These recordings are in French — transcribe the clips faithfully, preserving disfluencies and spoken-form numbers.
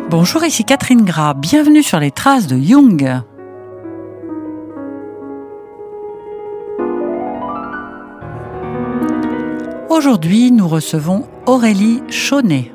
Bonjour, ici Catherine Gras, bienvenue sur les traces de Jung. Aujourd'hui, nous recevons Aurélie Chaunet.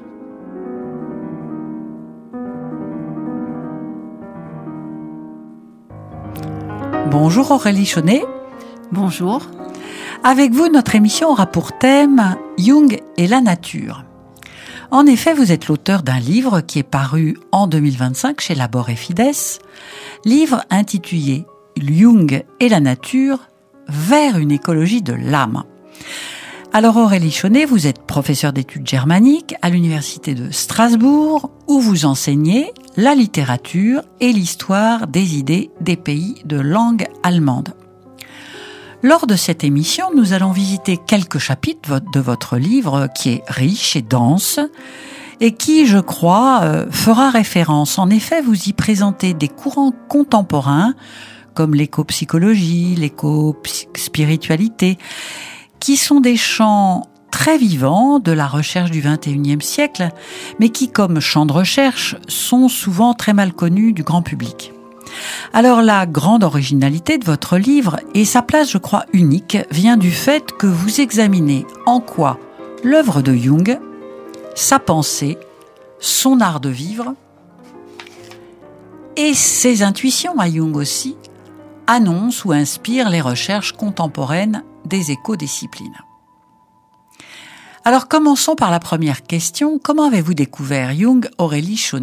Bonjour Aurélie Chaunet. Bonjour. Avec vous, notre émission aura pour thème Jung et la nature. En effet, vous êtes l'auteur d'un livre qui est paru en deux mille vingt-cinq chez Labor et Fides, livre intitulé Jung et la nature vers une écologie de l'âme. Alors Aurélie Chaunet, vous êtes professeure d'études germaniques à l'université de Strasbourg où vous enseignez la littérature et l'histoire des idées des pays de langue allemande. Lors de cette émission, nous allons visiter quelques chapitres de votre livre qui est riche et dense et qui, je crois, fera référence. En effet, vous y présentez des courants contemporains comme l'éco-psychologie, l'éco-spiritualité, qui sont des champs très vivants de la recherche du vingt et unième siècle, mais qui, comme champs de recherche, sont souvent très mal connus du grand public. Alors la grande originalité de votre livre, et sa place je crois unique, vient du fait que vous examinez en quoi l'œuvre de Jung, sa pensée, son art de vivre, et ses intuitions à Jung aussi, annoncent ou inspirent les recherches contemporaines des éco-disciplines. Alors commençons par la première question. Comment avez-vous découvert Jung, Aurélie Chaunet ?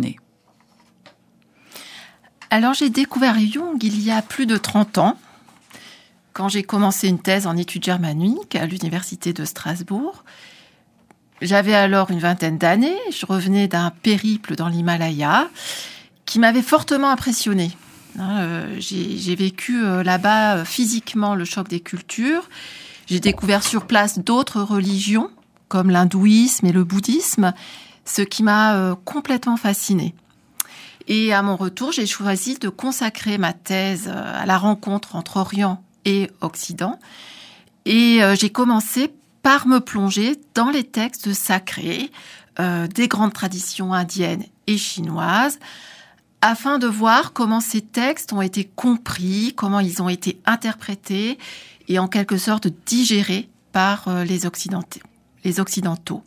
Alors j'ai découvert Jung il y a plus de trente ans, quand j'ai commencé une thèse en études germaniques à l'université de Strasbourg. J'avais alors une vingtaine d'années, je revenais d'un périple dans l'Himalaya qui m'avait fortement impressionnée. Euh, j'ai, j'ai vécu euh, là-bas euh, physiquement le choc des cultures. J'ai découvert sur place d'autres religions, comme l'hindouisme et le bouddhisme, ce qui m'a euh, complètement fascinée. Et à mon retour, j'ai choisi de consacrer ma thèse à la rencontre entre Orient et Occident. Et euh, j'ai commencé par me plonger dans les textes sacrés euh, des grandes traditions indiennes et chinoises, afin de voir comment ces textes ont été compris, comment ils ont été interprétés et en quelque sorte digérés par euh, les Occidentaux. Les Occidentaux.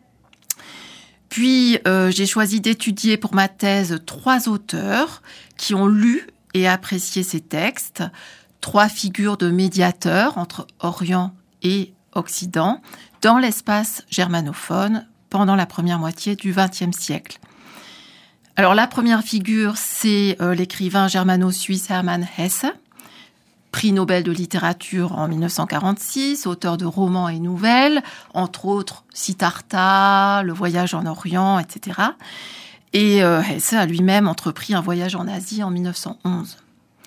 Puis, euh, j'ai choisi d'étudier pour ma thèse trois auteurs qui ont lu et apprécié ces textes, trois figures de médiateurs entre Orient et Occident dans l'espace germanophone pendant la première moitié du vingtième siècle. Alors, la première figure, c'est euh, l'écrivain germano-suisse Hermann Hesse, prix Nobel de littérature en dix-neuf cent quarante-six, auteur de romans et nouvelles, entre autres Siddhartha, Le voyage en Orient, et cetera. Et euh, Hesse a lui-même entrepris un voyage en Asie en dix-neuf cent onze.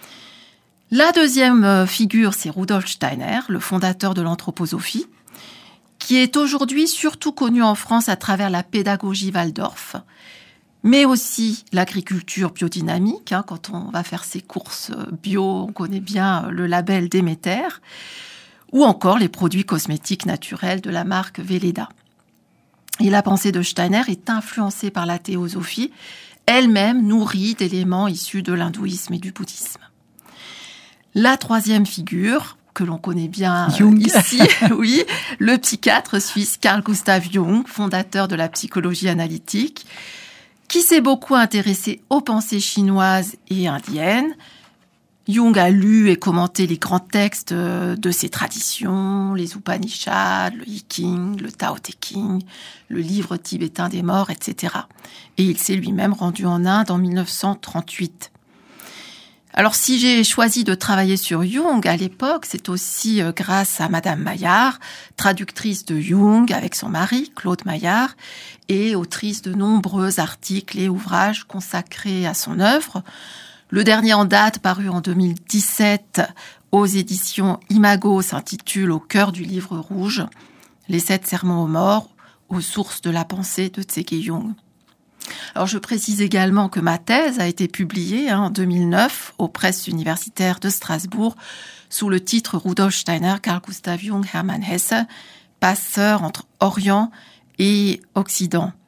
La deuxième figure, c'est Rudolf Steiner, le fondateur de l'anthroposophie, qui est aujourd'hui surtout connu en France à travers la pédagogie Waldorf, mais aussi l'agriculture biodynamique. Hein, quand on va faire ses courses bio, on connaît bien le label Déméter, ou encore les produits cosmétiques naturels de la marque Velleda. Et la pensée de Steiner est influencée par la théosophie, elle-même nourrie d'éléments issus de l'hindouisme et du bouddhisme. La troisième figure, que l'on connaît bien Jung. ici, oui, le psychiatre suisse Carl Gustav Jung, fondateur de la psychologie analytique, qui s'est beaucoup intéressé aux pensées chinoises et indiennes. Jung a lu et commenté les grands textes de ces traditions, les Upanishads, le I Ching, le Tao Te Ching, le livre tibétain des morts, et cetera. Et il s'est lui-même rendu en Inde en dix-neuf cent trente-huit. Alors, si j'ai choisi de travailler sur Jung à l'époque, c'est aussi grâce à Madame Maillard, traductrice de Jung avec son mari, Claude Maillard, et autrice de nombreux articles et ouvrages consacrés à son œuvre. Le dernier en date, paru en deux mille dix-sept aux éditions Imago, s'intitule « Au cœur du livre rouge, les sept sermons aux morts, aux sources de la pensée de Tse-Ge Jung ». Alors, je précise également que ma thèse a été publiée hein, en deux mille neuf aux presses universitaires de Strasbourg sous le titre Rudolf Steiner, Carl Gustav Jung, Hermann Hesse, passeur entre Orient et Occident.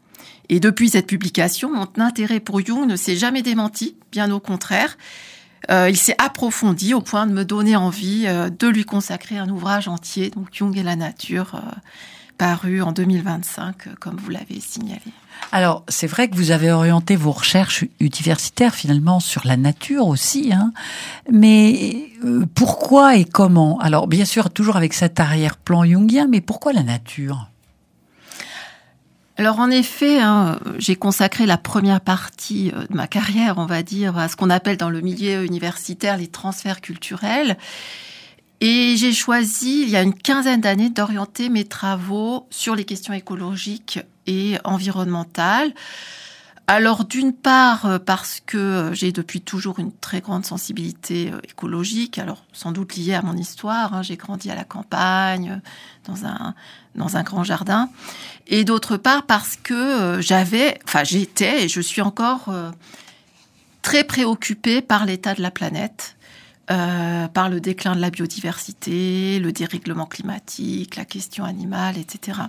Et depuis cette publication, mon intérêt pour Jung ne s'est jamais démenti, bien au contraire. Euh, il s'est approfondi au point de me donner envie euh, de lui consacrer un ouvrage entier, donc Jung et la nature, euh, paru en deux mille vingt-cinq, euh, comme vous l'avez signalé. Alors, c'est vrai que vous avez orienté vos recherches universitaires finalement sur la nature aussi, hein. Mais euh, pourquoi et comment? Alors, bien sûr, toujours avec cet arrière-plan jungien, mais pourquoi la nature? Alors en effet, hein, j'ai consacré la première partie de ma carrière, on va dire, à ce qu'on appelle dans le milieu universitaire les transferts culturels. Et j'ai choisi, il y a une quinzaine d'années, d'orienter mes travaux sur les questions écologiques et environnementales. Alors d'une part parce que j'ai depuis toujours une très grande sensibilité écologique, alors sans doute liée à mon histoire, hein, j'ai grandi à la campagne, dans un, dans un grand jardin, et d'autre part parce que j'avais, enfin j'étais et je suis encore euh, très préoccupée par l'état de la planète, euh, par le déclin de la biodiversité, le dérèglement climatique, la question animale, et cetera.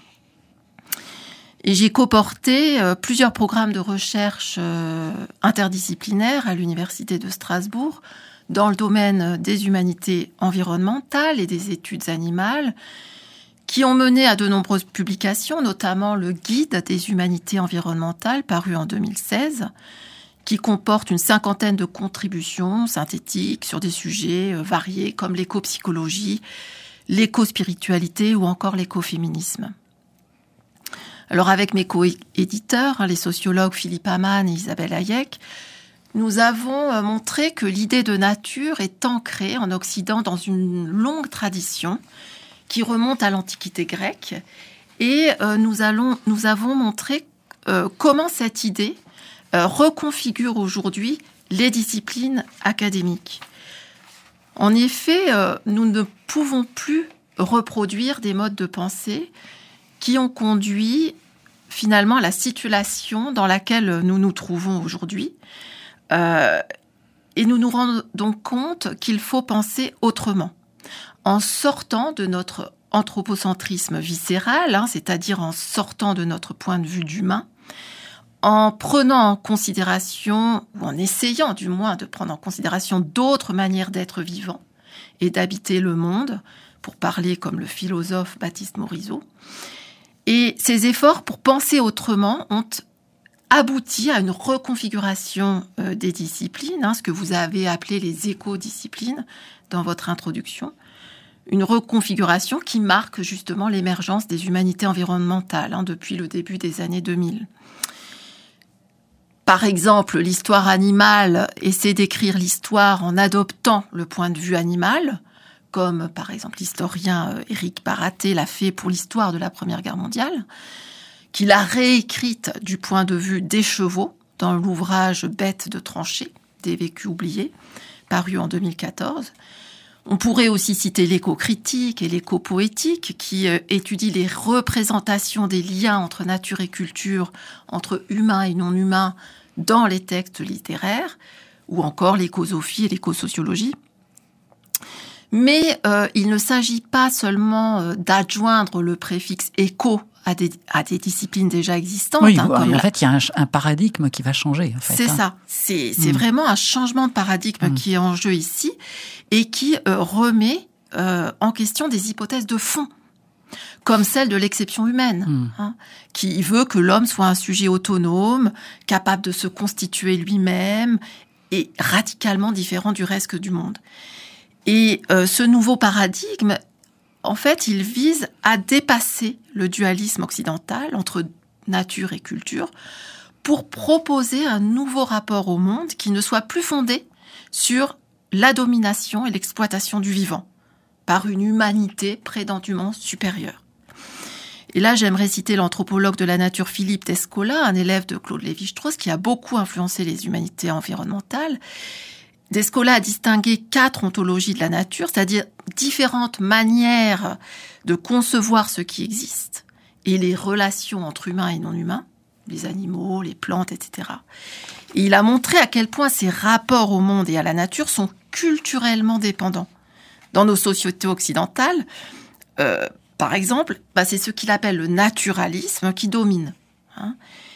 Et j'ai coporté euh, plusieurs programmes de recherche euh, interdisciplinaires à l'Université de Strasbourg dans le domaine des humanités environnementales et des études animales qui ont mené à de nombreuses publications, notamment le Guide des humanités environnementales paru en deux mille seize, qui comporte une cinquantaine de contributions synthétiques sur des sujets euh, variés comme l'éco-psychologie, l'éco-spiritualité ou encore l'écoféminisme. Alors avec mes co-éditeurs, hein, les sociologues Philippe Hamann et Isabelle Hayek, nous avons montré que l'idée de nature est ancrée en Occident dans une longue tradition qui remonte à l'Antiquité grecque. Et euh, nous, allons, nous avons montré euh, comment cette idée euh, reconfigure aujourd'hui les disciplines académiques. En effet, euh, nous ne pouvons plus reproduire des modes de pensée qui ont conduit finalement à la situation dans laquelle nous nous trouvons aujourd'hui. Euh, et nous nous rendons donc compte qu'il faut penser autrement, en sortant de notre anthropocentrisme viscéral, hein, c'est-à-dire en sortant de notre point de vue d'humain, en prenant en considération, ou en essayant du moins de prendre en considération d'autres manières d'être vivant et d'habiter le monde, pour parler comme le philosophe Baptiste Morisot. Et ces efforts pour penser autrement ont abouti à une reconfiguration euh, des disciplines, hein, ce que vous avez appelé les éco-disciplines dans votre introduction. Une reconfiguration qui marque justement l'émergence des humanités environnementales hein, depuis le début des années deux mille. Par exemple, l'histoire animale essaie d'écrire l'histoire en adoptant le point de vue animal, comme par exemple l'historien Éric Baraté l'a fait pour l'histoire de la Première Guerre mondiale, qu'il a réécrite du point de vue des chevaux dans l'ouvrage « Bêtes de tranchée », des vécus oubliés, paru en deux mille quatorze. On pourrait aussi citer l'éco-critique et l'éco-poétique qui euh, étudient les représentations des liens entre nature et culture, entre humains et non-humains dans les textes littéraires, ou encore l'écosophie et l'écosociologie. Mais euh, il ne s'agit pas seulement euh, d'adjoindre le préfixe « éco » à des, à des disciplines déjà existantes. Oui, hein, en comme fait, il la... y a un, un paradigme qui va changer. En fait, c'est hein. ça. C'est, c'est mmh. vraiment un changement de paradigme mmh. qui est en jeu ici et qui euh, remet euh, en question des hypothèses de fond, comme celle de l'exception humaine, mmh. hein, qui veut que l'homme soit un sujet autonome, capable de se constituer lui-même et radicalement différent du reste du monde. Et euh, ce nouveau paradigme, en fait, il vise à dépasser le dualisme occidental entre nature et culture pour proposer un nouveau rapport au monde qui ne soit plus fondé sur la domination et l'exploitation du vivant par une humanité prétendument supérieure. Et là, j'aimerais citer l'anthropologue de la nature Philippe Descola, un élève de Claude Lévi-Strauss qui a beaucoup influencé les humanités environnementales. Descola a distingué quatre ontologies de la nature, c'est-à-dire différentes manières de concevoir ce qui existe et les relations entre humains et non-humains, les animaux, les plantes, et cetera. Et il a montré à quel point ces rapports au monde et à la nature sont culturellement dépendants. Dans nos sociétés occidentales, euh, par exemple, bah, c'est ce qu'il appelle le naturalisme qui domine. Hein.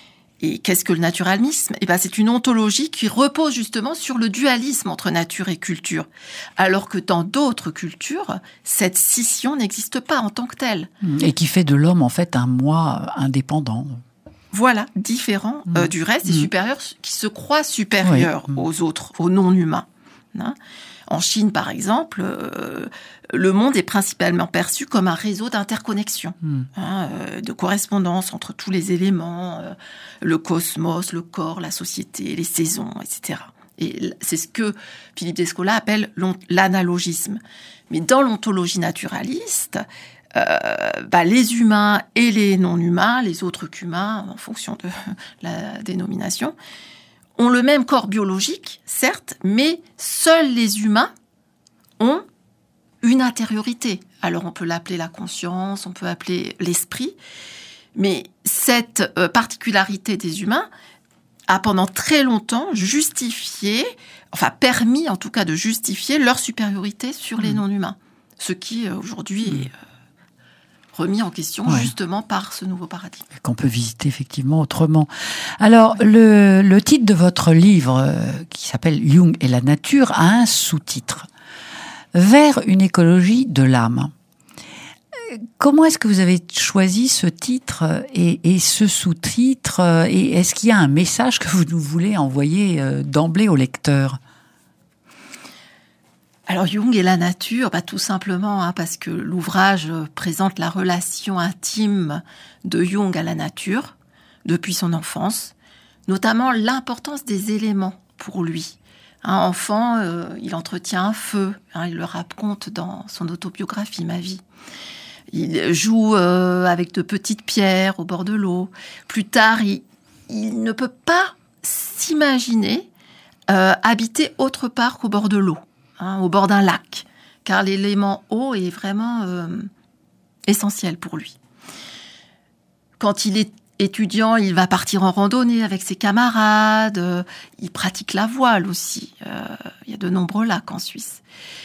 Et qu'est-ce que le naturalisme ? Eh ben, c'est une ontologie qui repose justement sur le dualisme entre nature et culture, alors que dans d'autres cultures, cette scission n'existe pas en tant que telle. Et qui fait de l'homme en fait un moi indépendant. Voilà, différent mmh. euh, du reste, et mmh. supérieur, qui se croit supérieur oui. aux autres, aux non-humains. Hein ? En Chine, par exemple, euh, le monde est principalement perçu comme un réseau d'interconnexion, mmh. hein, euh, de correspondance entre tous les éléments, euh, le cosmos, le corps, la société, les saisons, et cetera. Et c'est ce que Philippe Descola appelle l'analogisme. Mais dans l'ontologie naturaliste, euh, bah, les humains et les non-humains, les autres qu'humains, en fonction de la dénomination, ont le même corps biologique, certes, mais seuls les humains ont une intériorité. Alors on peut l'appeler la conscience, on peut l'appeler l'esprit, mais cette euh, particularité des humains a pendant très longtemps justifié, enfin permis en tout cas de justifier leur supériorité sur les mmh. non-humains, ce qui euh, aujourd'hui mmh. est euh, remis en question ouais. justement par ce nouveau paradigme. Qu'on peut visiter effectivement autrement. Alors, ouais. le, le titre de votre livre, euh, qui s'appelle « Jung et la nature », a un sous-titre. « Vers une écologie de l'âme ». Comment est-ce que vous avez choisi ce titre et, et ce sous-titre ? Et est-ce qu'il y a un message que vous nous voulez envoyer euh, d'emblée au lecteur ? Alors Jung et la nature, bah, tout simplement hein, parce que l'ouvrage présente la relation intime de Jung à la nature depuis son enfance, notamment l'importance des éléments pour lui. Un enfant, euh, il entretient un feu, hein, il le raconte dans son autobiographie « Ma vie ». Il joue euh, avec de petites pierres au bord de l'eau. Plus tard, il, il ne peut pas s'imaginer euh, habiter autre part qu'au bord de l'eau. Hein, au bord d'un lac, car l'élément eau est vraiment euh, essentiel pour lui. Quand il est étudiant, il va partir en randonnée avec ses camarades, euh, il pratique la voile aussi. Euh, il y a de nombreux lacs en Suisse.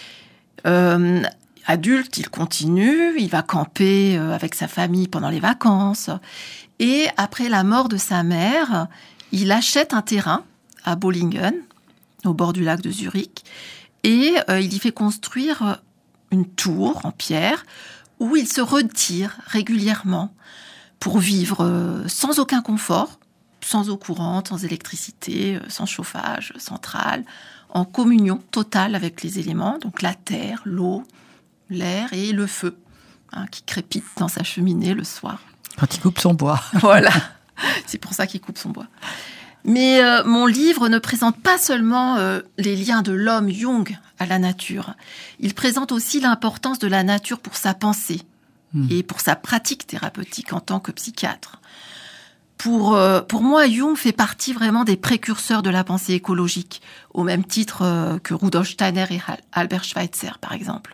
Euh, adulte, il continue, il va camper euh, avec sa famille pendant les vacances. Et après la mort de sa mère, il achète un terrain à Bollingen, au bord du lac de Zurich, et euh, il y fait construire une tour en pierre où il se retire régulièrement pour vivre euh, sans aucun confort, sans eau courante, sans électricité, euh, sans chauffage central, en communion totale avec les éléments, donc la terre, l'eau, l'air et le feu, hein, qui crépite dans sa cheminée le soir. Quand il coupe son bois. Voilà, c'est pour ça qu'il coupe son bois. Mais euh, mon livre ne présente pas seulement euh, les liens de l'homme Jung à la nature. Il présente aussi l'importance de la nature pour sa pensée mmh. et pour sa pratique thérapeutique en tant que psychiatre. Pour, euh, pour moi, Jung fait partie vraiment des précurseurs de la pensée écologique, au même titre euh, que Rudolf Steiner et Albert Schweitzer, par exemple.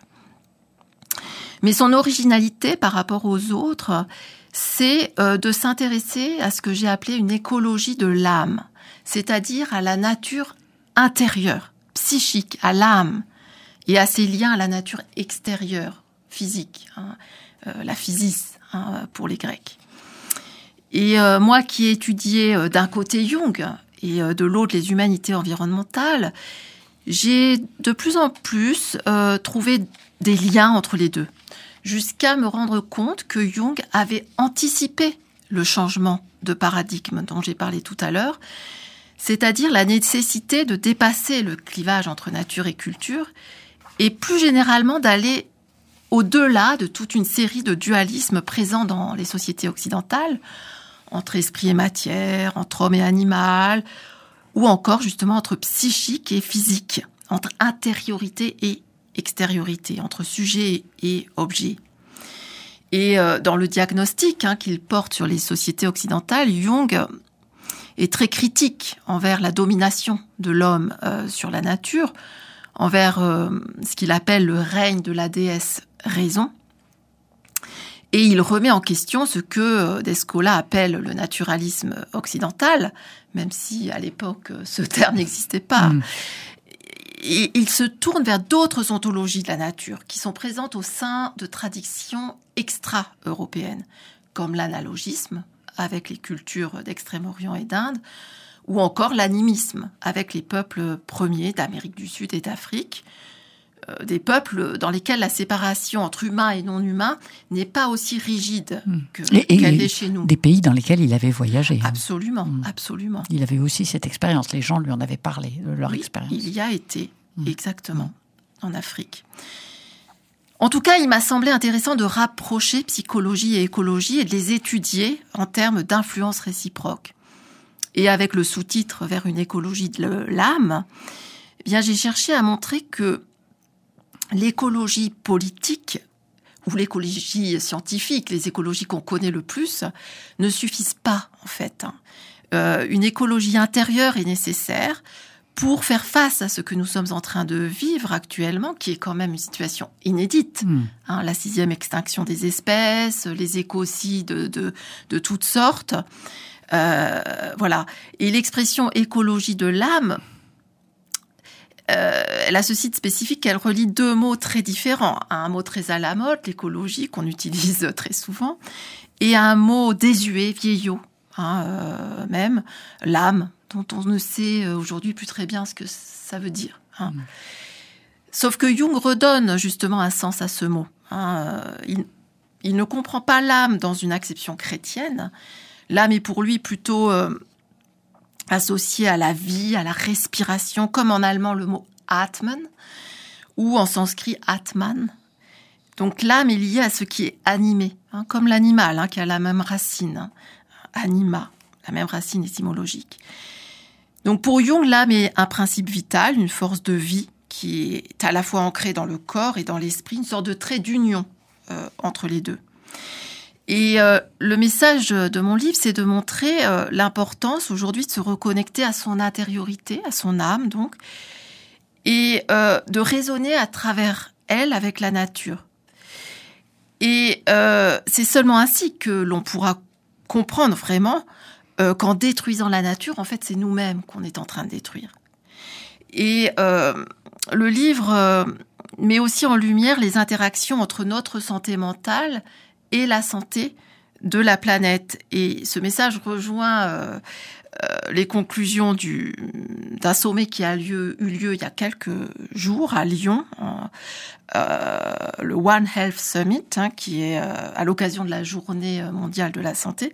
Mais son originalité par rapport aux autres, c'est euh, de s'intéresser à ce que j'ai appelé une écologie de l'âme, c'est-à-dire à la nature intérieure, psychique, à l'âme, et à ses liens à la nature extérieure, physique, hein, euh, la physis hein, pour les Grecs. Et euh, moi qui ai étudié euh, d'un côté Jung et euh, de l'autre les humanités environnementales, j'ai de plus en plus euh, trouvé des liens entre les deux, jusqu'à me rendre compte que Jung avait anticipé le changement de paradigme dont j'ai parlé tout à l'heure, c'est-à-dire la nécessité de dépasser le clivage entre nature et culture et plus généralement d'aller au-delà de toute une série de dualismes présents dans les sociétés occidentales, entre esprit et matière, entre homme et animal, ou encore justement entre psychique et physique, entre intériorité et extériorité, entre sujet et objet. Et euh, dans le diagnostic hein, qu'il porte sur les sociétés occidentales, Jung est très critique envers la domination de l'homme euh, sur la nature, envers euh, ce qu'il appelle le règne de la déesse raison. Et il remet en question ce que Descola appelle le naturalisme occidental, même si à l'époque ce terme n'existait pas. Mmh. Et il se tourne vers d'autres ontologies de la nature qui sont présentes au sein de traditions extra-européennes, comme l'analogisme, avec les cultures d'Extrême-Orient et d'Inde, ou encore l'animisme avec les peuples premiers d'Amérique du Sud et d'Afrique, euh, des peuples dans lesquels la séparation entre humains et non-humains n'est pas aussi rigide que, et, et qu'elle l'est chez nous. Des pays dans lesquels il avait voyagé. Absolument, Mmh. absolument. Il avait aussi cette expérience, les gens lui en avaient parlé de leur Oui, expérience. il y a été, mmh. exactement, mmh. en Afrique. En tout cas, il m'a semblé intéressant de rapprocher psychologie et écologie et de les étudier en termes d'influence réciproque. Et avec le sous-titre « Vers une écologie de l'âme », eh bien, j'ai cherché à montrer que l'écologie politique ou l'écologie scientifique, les écologies qu'on connaît le plus, ne suffisent pas, en fait. Euh, une écologie intérieure est nécessaire pour faire face à ce que nous sommes en train de vivre actuellement, qui est quand même une situation inédite. Mmh. Hein, la sixième extinction des espèces, les écocides de, de, de toutes sortes. Euh, voilà. Et l'expression écologie de l'âme, euh, elle a ce site spécifique qu'elle relie deux mots très différents. Un mot très à la mode, l'écologie, qu'on utilise très souvent, et un mot désuet, vieillot, hein, euh, même, l'âme, dont on ne sait aujourd'hui plus très bien ce que ça veut dire. Hein. Mmh. Sauf que Jung redonne justement un sens à ce mot. Hein. Il, il ne comprend pas l'âme dans une acception chrétienne. L'âme est pour lui plutôt euh, associée à la vie, à la respiration, comme en allemand le mot Atmen, ou en sanskrit Atman. Donc l'âme est liée à ce qui est animé, hein, comme l'animal, hein, qui a la même racine, hein, anima, la même racine étymologique. Donc pour Jung, l'âme est un principe vital, une force de vie qui est à la fois ancrée dans le corps et dans l'esprit, une sorte de trait d'union euh, entre les deux. Et euh, le message de mon livre, c'est de montrer euh, l'importance aujourd'hui de se reconnecter à son intériorité, à son âme donc, et euh, de raisonner à travers elle avec la nature. Et euh, c'est seulement ainsi que l'on pourra comprendre vraiment euh, qu'en détruisant la nature, en fait, c'est nous-mêmes qu'on est en train de détruire. Et euh, le livre euh, met aussi en lumière les interactions entre notre santé mentale et la santé de la planète. Et ce message rejoint euh, euh, les conclusions du, d'un sommet qui a lieu, eu lieu il y a quelques jours à Lyon, en, euh, le One Health Summit, hein, qui est euh, à l'occasion de la Journée mondiale de la santé.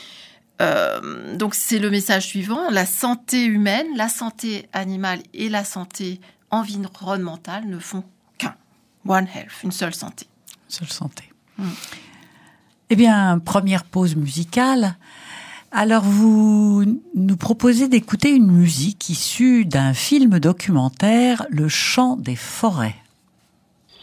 Euh, donc c'est le message suivant: la santé humaine, la santé animale et la santé environnementale ne font qu'un. One Health, une seule santé. Une seule santé. Mmh. Eh bien, première pause musicale. Alors, vous nous proposez d'écouter une musique issue d'un film documentaire, Le chant des forêts.